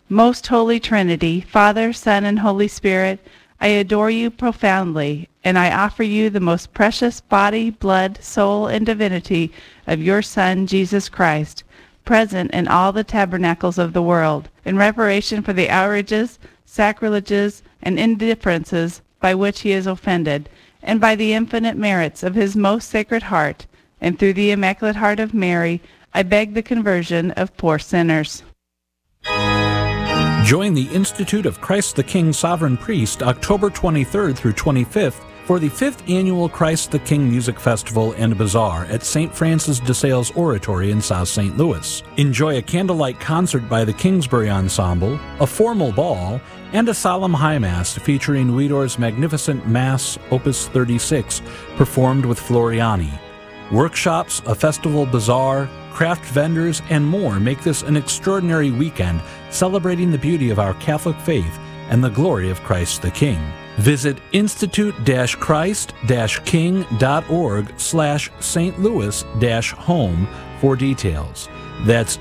Most Holy Trinity, Father, Son, and Holy Spirit, I adore you profoundly, and I offer you the most precious body, blood, soul, and divinity of your Son, Jesus Christ, present in all the tabernacles of the world, in reparation for the outrages, sacrileges, and indifferences by which he is offended, and by the infinite merits of his most sacred heart, and through the Immaculate Heart of Mary, I beg the conversion of poor sinners. Join the Institute of Christ the King Sovereign Priest October 23rd through 25th for the 5th Annual Christ the King Music Festival and Bazaar at St. Francis de Sales Oratory in South St. Louis. Enjoy a candlelight concert by the Kingsbury Ensemble, a formal ball, and a solemn high mass featuring Widor's magnificent Mass Opus 36, performed with Floriani. Workshops, a festival bazaar, craft vendors, and more make this an extraordinary weekend celebrating the beauty of our Catholic faith and the glory of Christ the King. Visit institute-christ-king.org/St. Louis-home for details. That's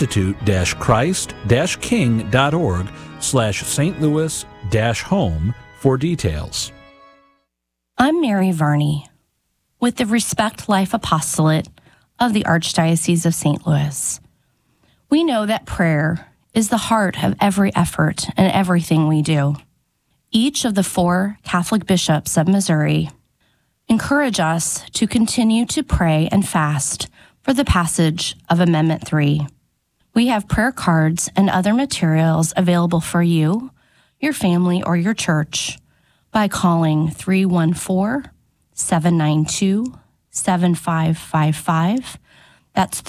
institute-christ-king.org/St. Louis-home for details. I'm Mary Varney with the Respect Life Apostolate of the Archdiocese of St. Louis. We know that prayer is the heart of every effort and everything we do. Each of the 4 Catholic bishops of Missouri encourage us to continue to pray and fast for the passage of Amendment 3. We have prayer cards and other materials available for you, your family, or your church by calling 314-792-7555. That's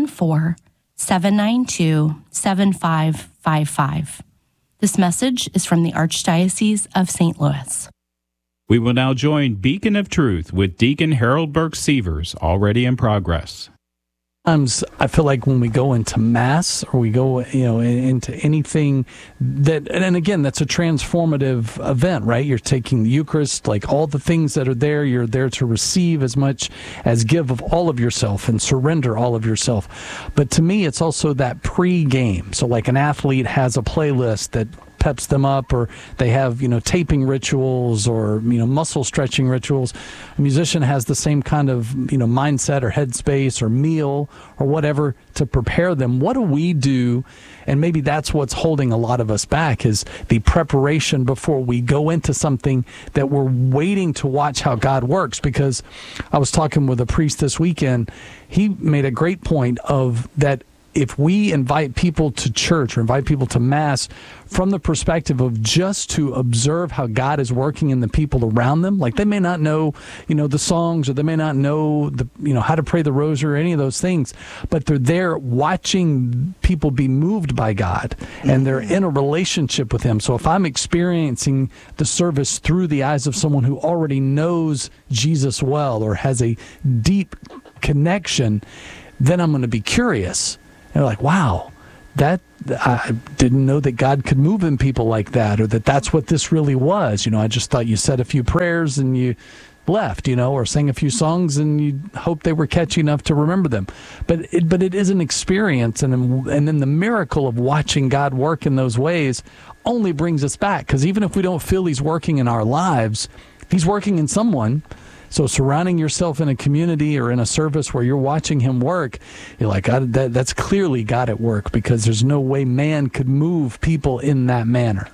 314-792-7555. This message is from the Archdiocese of St. Louis. We will now join Beacon of Truth with Deacon Harold Burke-Sievers, already in progress. Sometimes I feel like when we go into Mass or we go, into anything that, and again, that's a transformative event, right? You're taking the Eucharist, like all the things that are there, you're there to receive as much as give of all of yourself and surrender all of yourself. But to me, it's also that pre-game. So like an athlete has a playlist that peps them up, or they have, taping rituals or, muscle stretching rituals. A musician has the same kind of, mindset or headspace or meal or whatever to prepare them. What do we do? And maybe that's what's holding a lot of us back, is the preparation before we go into something that we're waiting to watch how God works. Because I was talking with a priest this weekend. He made a great point of that if we invite people to church or invite people to Mass from the perspective of just to observe how God is working in the people around them, like they may not know, the songs, or they may not know how to pray the rosary or any of those things, but they're there watching people be moved by God, and they're in a relationship with Him. So if I'm experiencing the service through the eyes of someone who already knows Jesus well or has a deep connection, then I'm going to be curious. And like, wow, that I didn't know that God could move in people like that, or that that's what this really was. I just thought you said a few prayers and you left, or sang a few songs and you hoped they were catchy enough to remember them. But it is an experience, and then the miracle of watching God work in those ways only brings us back. Because even if we don't feel He's working in our lives, He's working in someone. So surrounding yourself in a community or in a service where you're watching Him work, you're like, that's clearly God at work, because there's no way man could move people in that manner.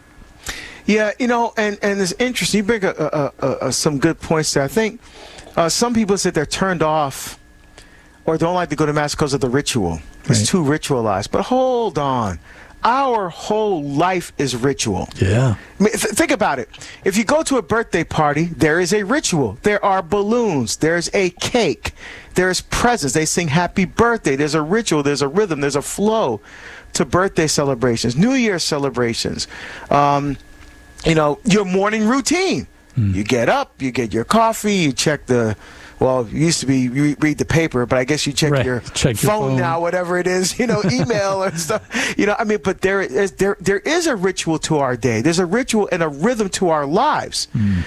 Yeah, and it's interesting. You bring some good points there. I think some people say they're turned off or don't like to go to Mass because of the ritual. It's too ritualized. But hold on. Our whole life is ritual. Yeah. I mean, think about it. If you go to a birthday party, there is a ritual. There are balloons. There's a cake. There's presents. They sing happy birthday. There's a ritual. There's a rhythm. There's a flow to birthday celebrations, New Year's celebrations, your morning routine. You get up, you get your coffee, you check the well, it used to be you read the paper, but I guess you check your phone now, whatever it is, email or stuff. But there is a ritual to our day. There's a ritual and a rhythm to our lives.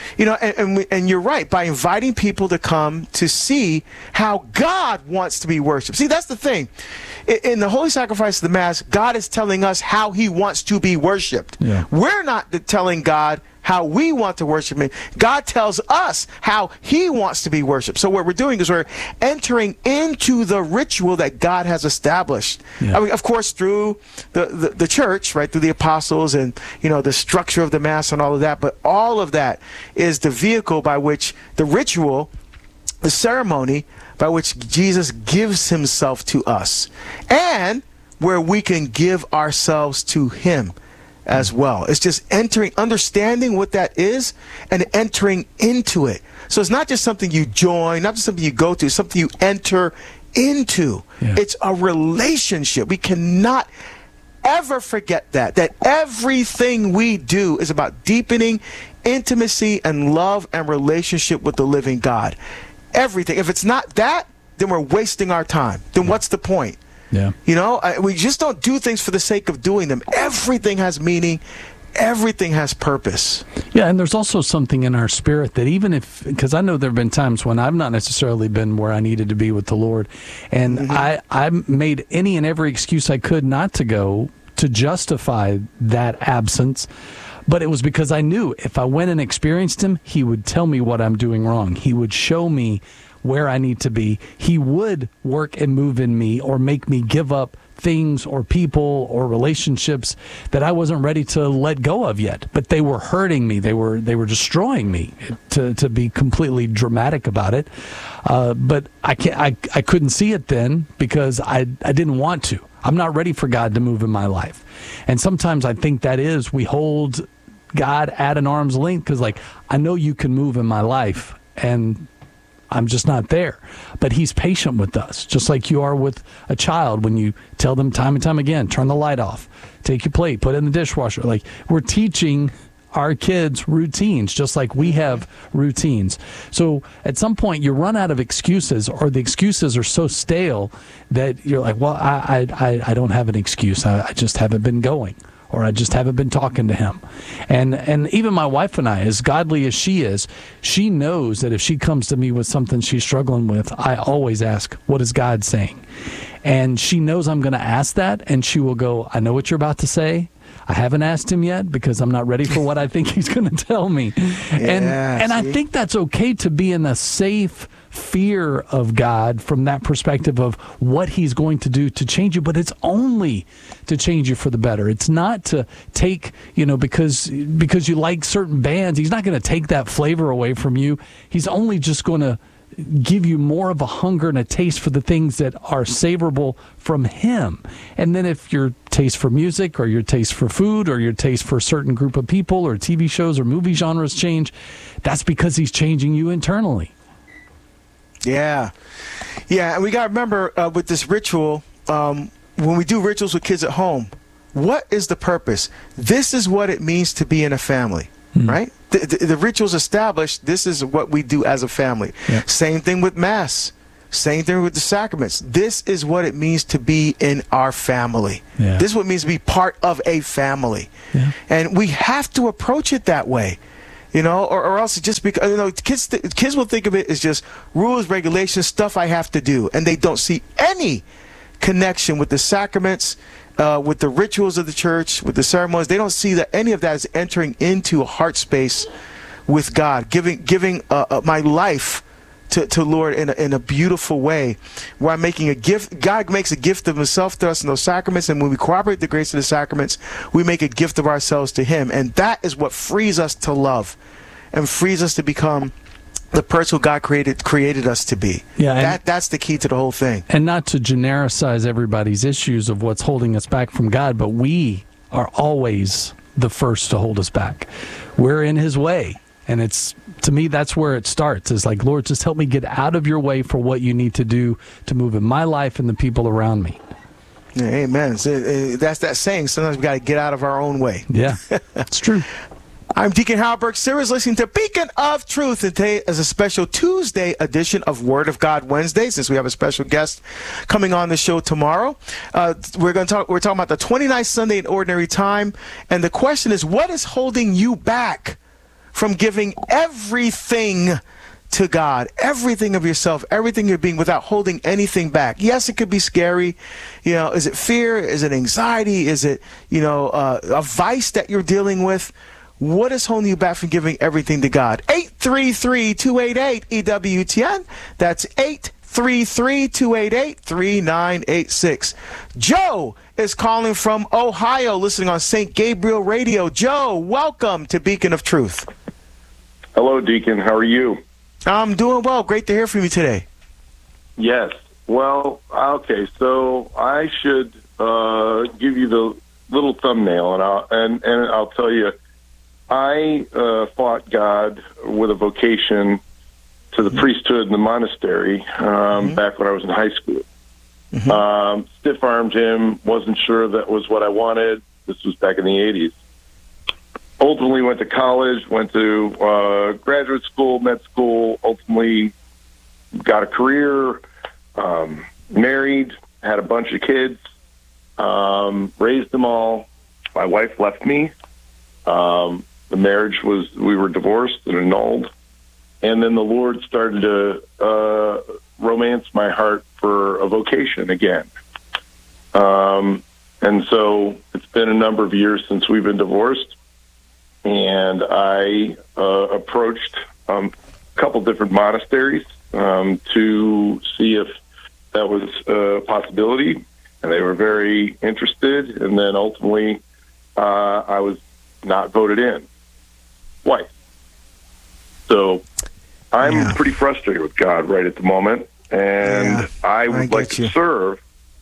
And you're right, by inviting people to come to see how God wants to be worshipped. See, that's the thing. In the Holy Sacrifice of the Mass, God is telling us how he wants to be worshipped. Yeah. We're not telling God how we want to worship him. God tells us how he wants to be worshipped. So what we're doing is we're entering into the ritual that God has established. Yeah. Of course, through the church, right, through the apostles and, the structure of the Mass and all of that. But all of that is the vehicle by which the ritual, the ceremony by which Jesus gives himself to us, and where we can give ourselves to him as well. It's just understanding what that is and entering into it. So it's not just something you join, not just something you go to, it's something you enter into. Yeah. It's a relationship. We cannot ever forget that everything we do is about deepening intimacy and love and relationship with the living God. Everything. If it's not that, then we're wasting our time. Then what's the point? Yeah. We just don't do things for the sake of doing them. Everything has meaning. Everything has purpose. Yeah, and there's also something in our spirit that because I know there have been times when I've not necessarily been where I needed to be with the Lord, and I made any and every excuse I could not to go to justify that absence. But it was because I knew if I went and experienced him, he would tell me what I'm doing wrong. He would show me where I need to be. He would work and move in me or make me give up things or people or relationships that I wasn't ready to let go of yet. But they were hurting me. They were destroying me, to be completely dramatic about it. But I couldn't see it then because I didn't want to. I'm not ready for God to move in my life. And sometimes I think that is, we hold God at an arm's length because, I know you can move in my life, and I'm just not there. But he's patient with us, just like you are with a child when you tell them time and time again, turn the light off, take your plate, put it in the dishwasher. We're teaching our kids routines, just like we have routines. So at some point you run out of excuses, or the excuses are so stale that you're like, well, I don't have an excuse. I just haven't been going, or I just haven't been talking to him. And even my wife and I, as godly as she is, she knows that if she comes to me with something she's struggling with, I always ask, what is God saying? And she knows I'm going to ask that, and she will go, I know what you're about to say. I haven't asked him yet because I'm not ready for what I think he's going to tell me. And I think that's okay to be in a safe fear of God from that perspective of what he's going to do to change you, but it's only to change you for the better. It's not to take, because you like certain bands, he's not going to take that flavor away from you. He's only just going to give you more of a hunger and a taste for the things that are savorable from him. And then if your taste for music or your taste for food or your taste for a certain group of people or TV shows or movie genres change, that's because he's changing you internally. Yeah. And we got to remember with this ritual, when we do rituals with kids at home, what is the purpose? This is what it means to be in a family, right? The rituals established, this is what we do as a family. Yeah. Same thing with Mass. Same thing with the sacraments. This is what it means to be in our family. Yeah. This is what it means to be part of a family. Yeah. And we have to approach it that way. Or else it just because kids will think of it as just rules, regulations, stuff I have to do, and they don't see any connection with the sacraments, with the rituals of the church, with the ceremonies. They don't see that any of that is entering into a heart space with God, giving my life to Lord in a beautiful way, where I'm making a gift. God makes a gift of himself to us in those sacraments, and when we cooperate with the grace of the sacraments, we make a gift of ourselves to him. And that is what frees us to love and frees us to become the person who God created us to be. Yeah, that's the key to the whole thing. And not to genericize everybody's issues of what's holding us back from God, but we are always the first to hold us back. We're in his way. And to me, that's where it starts. It's like, Lord, just help me get out of your way for what you need to do to move in my life and the people around me. Amen. So, that's that saying. Sometimes we got to get out of our own way. Yeah, it's true. I'm Deacon Harold Burke-Sivers, listening to Beacon of Truth. And today is a special Tuesday edition of Word of God Wednesday, since we have a special guest coming on the show tomorrow. We're talking about the 29th Sunday in Ordinary Time. And the question is, what is holding you back from giving everything to God, everything of yourself, everything you're being, without holding anything back? Yes, it could be scary. Is it fear? Is it anxiety? Is it, a vice that you're dealing with? What is holding you back from giving everything to God? 833-288-EWTN. That's 833-288-3986. Joe is calling from Ohio, listening on St. Gabriel Radio. Joe, welcome to Beacon of Truth. Hello, Deacon. How are you? I'm doing well. Great to hear from you today. Yes. Well, okay. So I should give you the little thumbnail, and I'll tell you, I fought God with a vocation to the priesthood in the monastery back when I was in high school. Stiff-armed him, wasn't sure that was what I wanted. This was back in the 80s. Ultimately went to college, went to graduate school, med school, ultimately got a career, married, had a bunch of kids, raised them all. My wife left me. The marriage we were divorced and annulled. And then the Lord started to romance my heart for a vocation again. And so it's been a number of years since we've been divorced. And I approached a couple different monasteries to see if that was a possibility. And they were very interested. And then ultimately I was not voted in. Twice. So I'm pretty frustrated with God right at the moment, and I would like to serve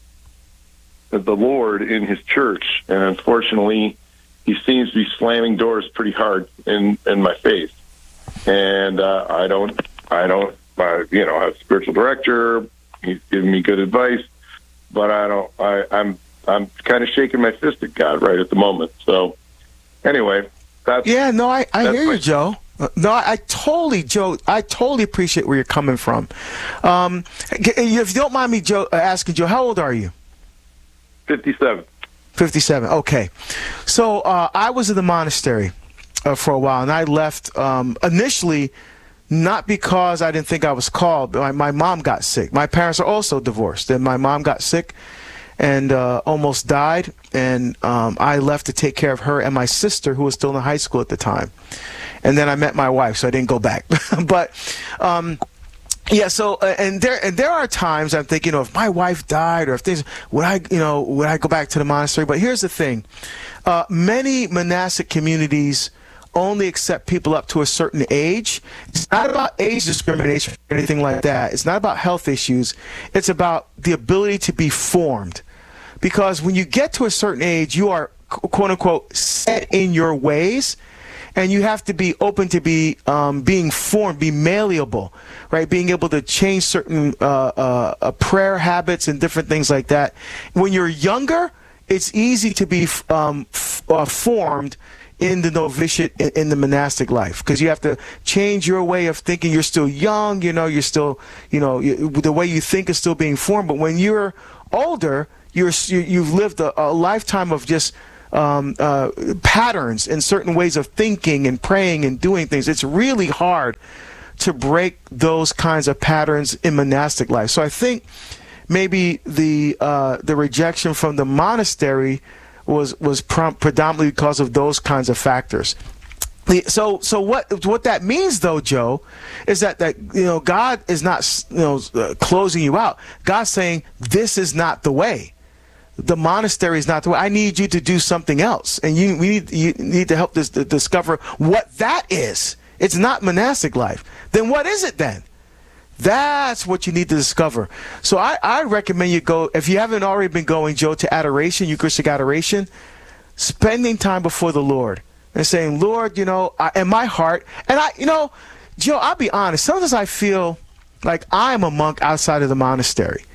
the Lord in His church. And unfortunately, He seems to be slamming doors pretty hard in my face. And I don't. I have a spiritual director. He's giving me good advice, but I'm kind of shaking my fist at God right at the moment. So anyway. I hear you, Joe. No, I totally appreciate where you're coming from. If you don't mind me, Joe, asking, Joe, how old are you? 57. 57. Okay. So I was in the monastery for a while, and I left initially not because I didn't think I was called. But my mom got sick. My parents are also divorced, and my mom got sick and almost died, and I left to take care of her and my sister, who was still in high school at the time. And then I met my wife, so I didn't go back. But so and there are times I'm thinking, if my wife died, or if things, would I go back to the monastery? But here's the thing: many monastic communities only accept people up to a certain age. It's not about age discrimination or anything like that. It's not about health issues. It's about the ability to be formed. Because when you get to a certain age, you are, quote unquote, set in your ways, and you have to be open to be being formed, be malleable, right? Being able to change certain prayer habits and different things like that. When you're younger, it's easy to be formed in the novitiate, in the monastic life, because you have to change your way of thinking. You're still young, you're still, the way you think is still being formed. But when you're older, you've lived a lifetime of just patterns and certain ways of thinking and praying and doing things. It's really hard to break those kinds of patterns in monastic life. So I think maybe the rejection from the monastery was predominantly because of those kinds of factors. So what that means, though, Joe, is that God is not closing you out. God's saying, this is not the way. The monastery is not the way. I need you to do something else, and you need to help us to discover what that is. It's not monastic life. Then what is it then? That's what you need to discover. So I recommend you go, if you haven't already been going, Joe, to adoration, Eucharistic adoration, spending time before the Lord and saying, Lord, in my heart, and Joe, I'll be honest, sometimes I feel like I'm a monk outside of the monastery.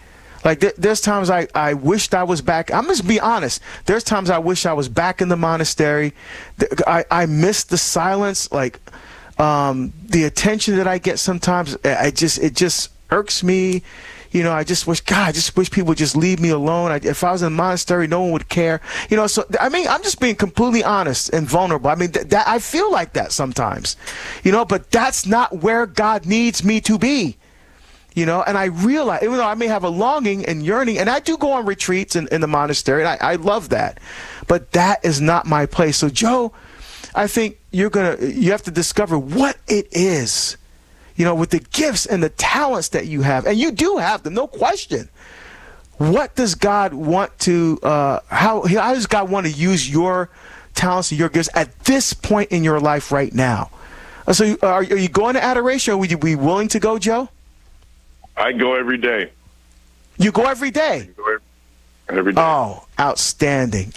Like there's times I wished I was back. I'm just be honest. There's times I wish I was back in the monastery. I miss the silence, like the attention that I get sometimes. It just irks me. You know, I just wish people would just leave me alone. If I was in a monastery, no one would care. You know, so I mean, I'm just being completely honest and vulnerable. I mean, that I feel like that sometimes. You know, but that's not where God needs me to be. You know, and I realize, even though I may have a longing and yearning, and I do go on retreats in the monastery, and I love that, but that is not my place. So, Joe, I think you have to discover what it is, you know, with the gifts and the talents that you have, and you do have them, no question. What does God want to, how does God want to use your talents and your gifts at this point in your life right now? So, are you going to adoration, or would you be willing to go, Joe? I go every day. You go every day? Every day. Oh, outstanding.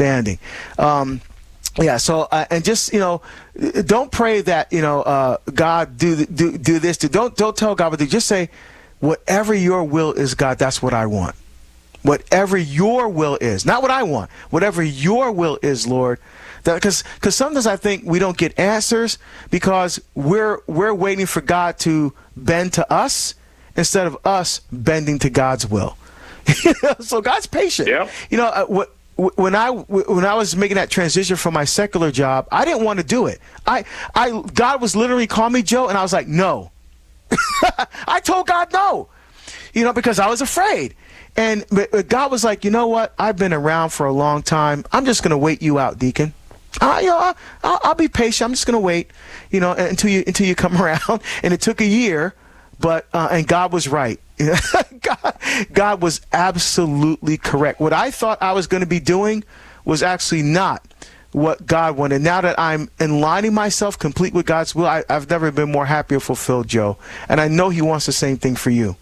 Yeah, so, and just, you know, don't pray that, you know, God do this. Don't tell God what to do. Just say, whatever your will is, God, that's what I want. Whatever your will is, not what I want. Whatever your will is, Lord. Because sometimes I think we don't get answers because we're waiting for God to bend to us instead of us bending to God's will. So God's patient. Yeah. You know, when I was making that transition from my secular job, I didn't want to do it. God was literally calling me, Joe, and I was like, no. I told God no, you know, because I was afraid. But God was like, you know what? I've been around for a long time. I'm just going to wait you out, Deacon. You know, I'll be patient. I'm just going to wait, you know, until you come around. And it took a year. But and God was right. God was absolutely correct. What I thought I was going to be doing was actually not what God wanted. Now that I'm aligning myself complete with God's will, I've never been more happy or fulfilled, Joe. And I know He wants the same thing for you.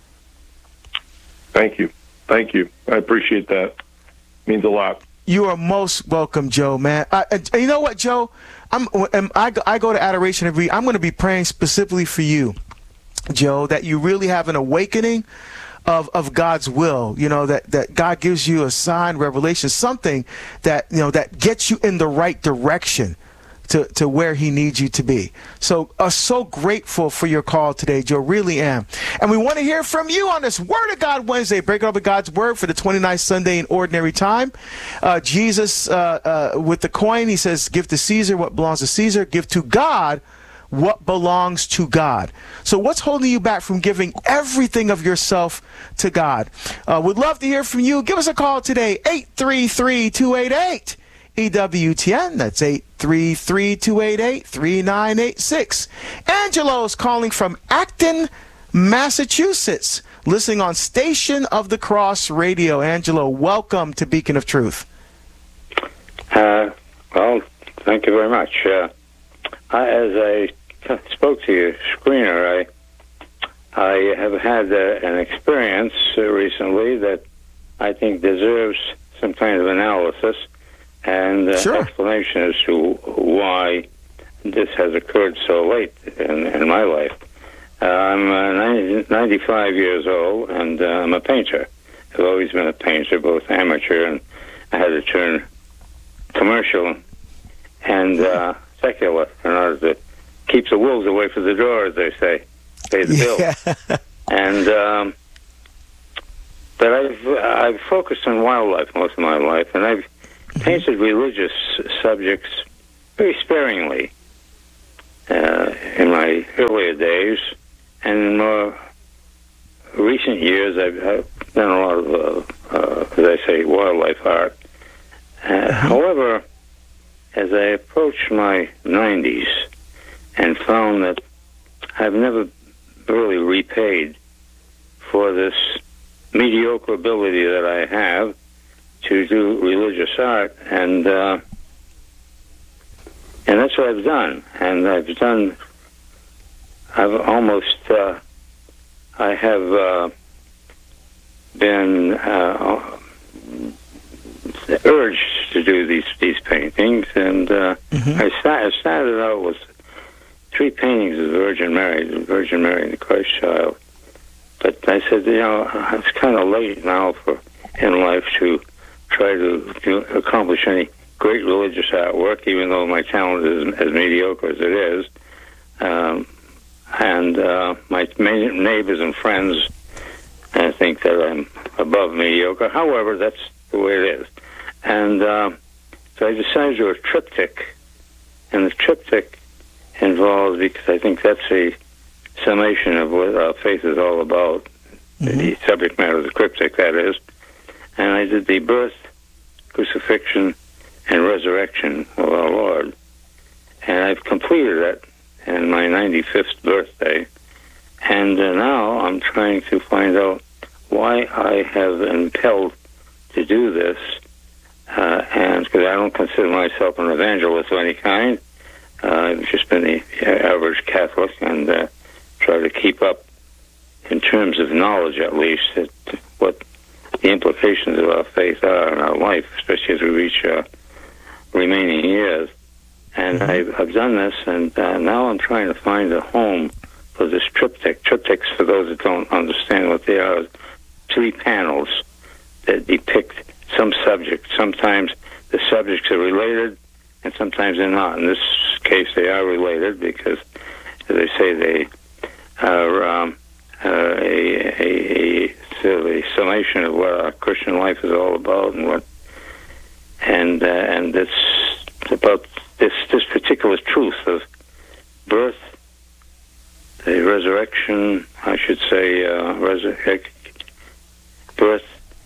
Thank you. I appreciate that. It means a lot. You are most welcome, Joe, man. You know what, Joe? I go to adoration every week. I'm going to be praying specifically for you, Joe, that you really have an awakening of God's will, you know, that God gives you a sign, revelation, something that, you know, that gets you in the right direction to where He needs you to be. So grateful for your call today, Joe, really am. And we want to hear from you on this Word of God Wednesday, breaking up with God's Word for the 29th Sunday in Ordinary Time. Jesus, with the coin, He says, give to Caesar what belongs to Caesar, give to God what belongs to God. So what's holding you back from giving everything of yourself to God? Would love to hear from you. Give us a call today, 833-288 EWTN. That's 833-288-3986. Angelo's calling from Acton, Massachusetts, listening on Station of the Cross Radio. Angelo, welcome to Beacon of Truth. Well, thank you very much. As I spoke to your screener, I have had an experience recently that I think deserves some kind of analysis and explanation as to why this has occurred so late in my life. I'm 95 years old, and I'm a painter. I've always been a painter, both amateur, and I had to turn commercial and secular in order to keep the wolves away from the door, as they say, pay the bill. And but I've focused on wildlife most of my life, and I've painted religious subjects very sparingly in my earlier days, and in more recent years I've done a lot of, as I say, wildlife art. However, as I approached my 90s and found that I've never really repaid for this mediocre ability that I have to do religious art, and that's what I've done. And I have been urged to do these paintings, and I started out with 3 paintings of the Virgin Mary and the Christ Child. But I said, it's kind of late now in life to try to accomplish any great religious artwork, even though my talent is as mediocre as it is. And my neighbors and friends think that I'm above mediocre. However, that's the way it is. And so I decided to do a triptych. And the triptych involves, because I think that's a summation of what our faith is all about, the subject matter of the triptych, that is. And I did the birth, crucifixion, and resurrection of our Lord. And I've completed it in my 95th birthday. And now I'm trying to find out why I have been impelled to do this. And because I don't consider myself an evangelist of any kind. I've just been the average Catholic and try to keep up, in terms of knowledge at least, what the implications of our faith are in our life, especially as we reach remaining years. And I've done this, and now I'm trying to find a home for this triptych. Triptychs, for those that don't understand what they are 3 panels that depict some subject. Sometimes the subjects are related, and sometimes they're not. In this case, they are related because, as I say, they are a summation of what our Christian life is all about, and it's about this particular truth of birth, the resurrection, I should say, birth,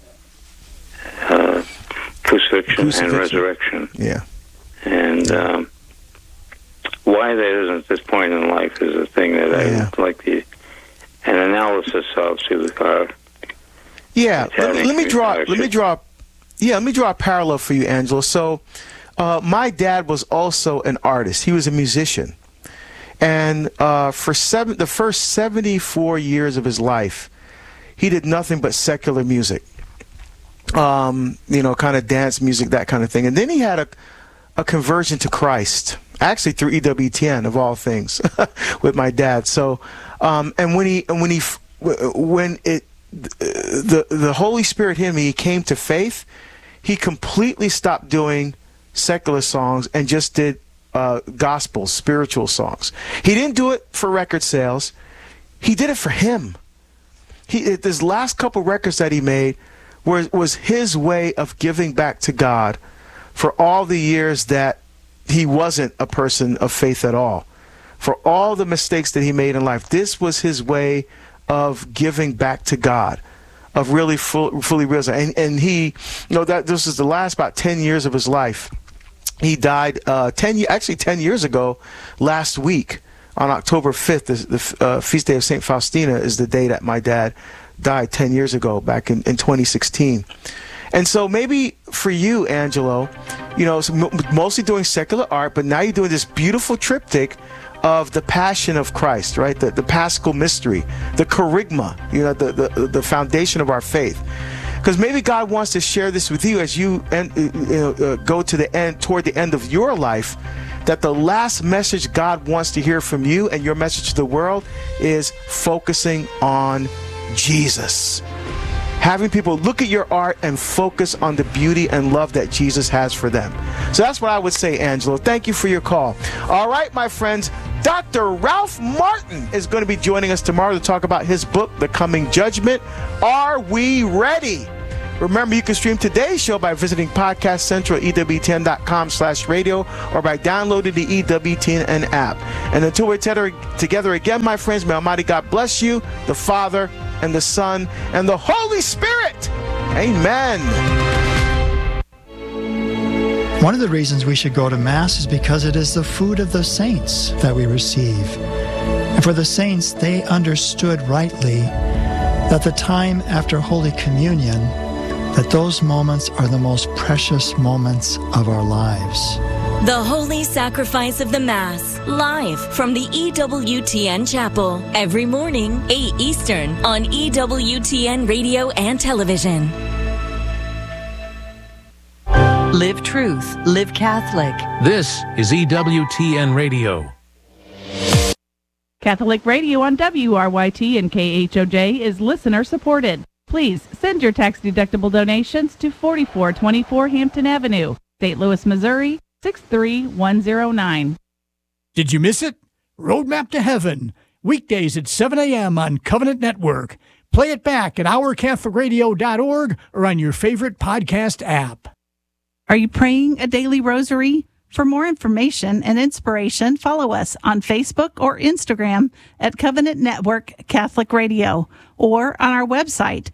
crucifixion, and resurrection. Yeah. And why that isn't at this point in life is a thing that I would like an analysis of. Let me draw a parallel for you, Angelo. So, my dad was also an artist. He was a musician, and for the first 74 years of his life, he did nothing but secular music. Kind of dance music, that kind of thing. And then he had a conversion to Christ, actually through EWTN of all things, with my dad. So, and when the Holy Spirit hit him, he came to faith. He completely stopped doing secular songs and just did gospel, spiritual songs. He didn't do it for record sales. He did it for him. His last couple records that he made was his way of giving back to God for all the years that he wasn't a person of faith at all. For all the mistakes that he made in life, this was his way of giving back to God, of really fully realizing. And he, that this is the last about 10 years of his life. He died 10 years ago, last week on October 5th. The feast day of St. Faustina is the day that my dad died 10 years ago, back in 2016. And so maybe for you, Angelo, mostly doing secular art, but now you're doing this beautiful triptych of the Passion of Christ, right? The Paschal mystery, the Kerygma, the foundation of our faith. Because maybe God wants to share this with you as you go to the end, toward the end of your life, that the last message God wants to hear from you and your message to the world is focusing on Jesus. Having people look at your art and focus on the beauty and love that Jesus has for them. So that's what I would say, Angelo. Thank you for your call. All right, my friends, Dr. Ralph Martin is going to be joining us tomorrow to talk about his book, The Coming Judgment. Are we ready? Remember, you can stream today's show by visiting Podcast Central at EWTN.com/radio or by downloading the EWTN app. And until we're together again, my friends, may Almighty God bless you, the Father, and the Son, and the Holy Spirit. Amen. One of the reasons we should go to Mass is because it is the food of the saints that we receive. And for the saints, they understood rightly that the time after Holy Communion, that those moments are the most precious moments of our lives. The Holy Sacrifice of the Mass, live from the EWTN Chapel, every morning, 8 Eastern, on EWTN Radio and Television. Live truth, live Catholic. This is EWTN Radio. Catholic Radio on WRYT and KHOJ is listener supported. Please send your tax-deductible donations to 4424 Hampton Avenue, St. Louis, Missouri, 63109. Did you miss it? Roadmap to Heaven, weekdays at 7 a.m. on Covenant Network. Play it back at ourcatholicradio.org or on your favorite podcast app. Are you praying a daily rosary? For more information and inspiration, follow us on Facebook or Instagram at Covenant Network Catholic Radio or on our website,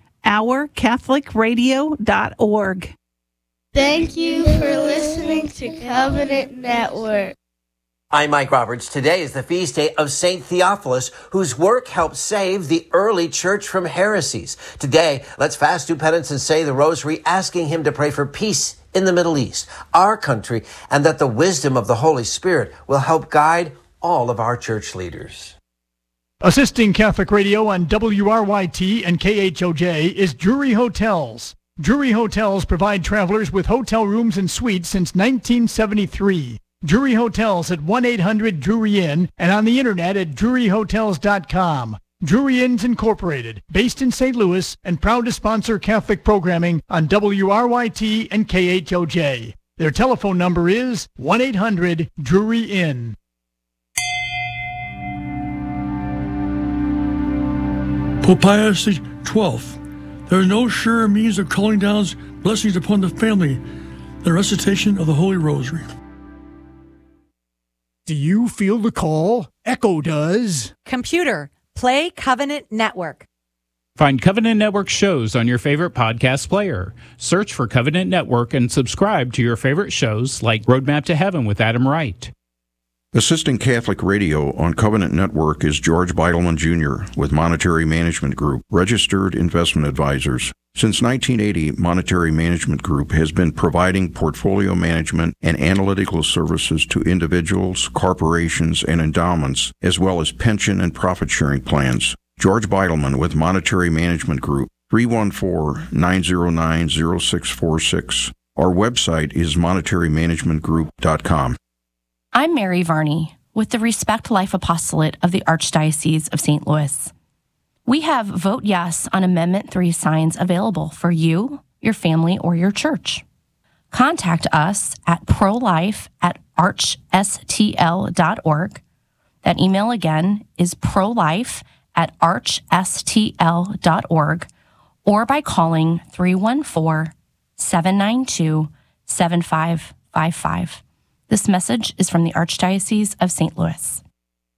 ourcatholicradio.org. Thank you for listening to Covenant Network. I'm Mike Roberts. Today is the feast day of St. Theophilus, whose work helped save the early church from heresies. Today, let's fast, do penance, and say the rosary, asking him to pray for peace in the Middle East, our country, and that the wisdom of the Holy Spirit will help guide all of our church leaders. Assisting Catholic Radio on WRYT and KHOJ is Drury Hotels. Drury Hotels provide travelers with hotel rooms and suites since 1973. Drury Hotels at 1-800-DRURY INN and on the internet at druryhotels.com. Drury Inns Incorporated, based in St. Louis and proud to sponsor Catholic programming on WRYT and KHOJ. Their telephone number is 1-800-DRURY INN. Pope Pius XII. There is no surer means of calling down blessings upon the family than the recitation of the Holy Rosary. Do you feel the call? Echo does. Computer, play Covenant Network. Find Covenant Network shows on your favorite podcast player. Search for Covenant Network and subscribe to your favorite shows like Roadmap to Heaven with Adam Wright. Assisting Catholic Radio on Covenant Network is George Beidelman Jr. with Monetary Management Group, registered investment advisors. Since 1980, Monetary Management Group has been providing portfolio management and analytical services to individuals, corporations, and endowments, as well as pension and profit-sharing plans. George Beidelman with Monetary Management Group, 314-909-0646. Our website is monetarymanagementgroup.com. I'm Mary Varney with the Respect Life Apostolate of the Archdiocese of St. Louis. We have Vote Yes on Amendment 3 signs available for you, your family, or your church. Contact us at prolife@archstl.org. That email again is prolife@archstl.org or by calling 314-792-7555. This message is from the Archdiocese of St. Louis.